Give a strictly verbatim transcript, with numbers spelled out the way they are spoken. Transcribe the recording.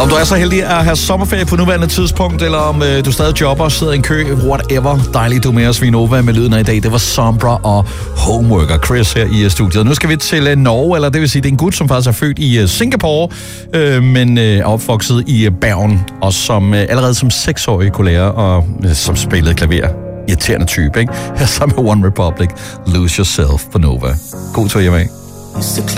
Om du er så heldig at have sommerferie på nuværende tidspunkt, eller om øh, du stadig jobber, sidder i en kø, whatever. Dejligt, du er med os, Vinova, med lyden af i dag. Det var Sombra og Homeworker Chris her i studiet. Nu skal vi til øh, Norge, eller det vil sige, det er en gut, som faktisk er født i øh, Singapore, øh, men øh, er opvokset i øh, Bergen, og som øh, allerede som seksårig kunne lære, og øh, som spillede klaver. Irriterende type, ikke? Her sammen med One Republic, Lose Yourself på Nova. God tur hjemme af.